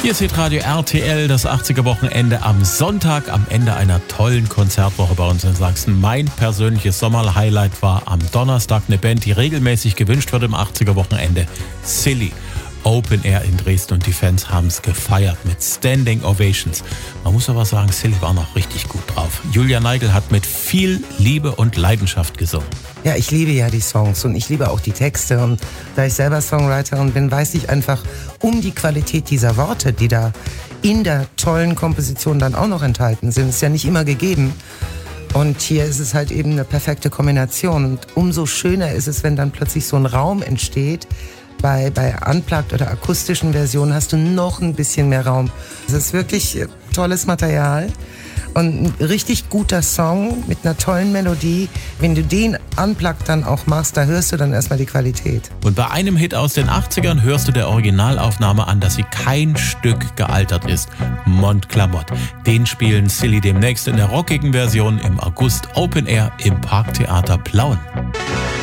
Hier ist Hitradio RTL, das 80er-Wochenende am Sonntag, am Ende einer tollen Konzertwoche bei uns in Sachsen. Mein persönliches Sommerhighlight war am Donnerstag eine Band, die regelmäßig gewünscht wird im 80er-Wochenende. Silly. Open Air in Dresden und die Fans haben es gefeiert mit Standing Ovations. Man muss aber sagen, Silly war noch richtig gut drauf. Julia Neigel hat mit viel Liebe und Leidenschaft gesungen. Ja, ich liebe ja die Songs und ich liebe auch die Texte. Und da ich selber Songwriterin bin, weiß ich einfach um die Qualität dieser Worte, die da in der tollen Komposition dann auch noch enthalten sind. Ist ja nicht immer gegeben. Und hier ist es halt eben eine perfekte Kombination. Und umso schöner ist es, wenn dann plötzlich so ein Raum entsteht. Bei Unplugged oder akustischen Versionen hast du noch ein bisschen mehr Raum. Es ist wirklich tolles Material und ein richtig guter Song mit einer tollen Melodie. Wenn du den Unplugged dann auch machst, da hörst du dann erstmal die Qualität. Und bei einem Hit aus den 80ern hörst du der Originalaufnahme an, dass sie kein Stück gealtert ist. Mont Clamott. Den spielen Silly demnächst in der rockigen Version im August Open Air im Parktheater Plauen.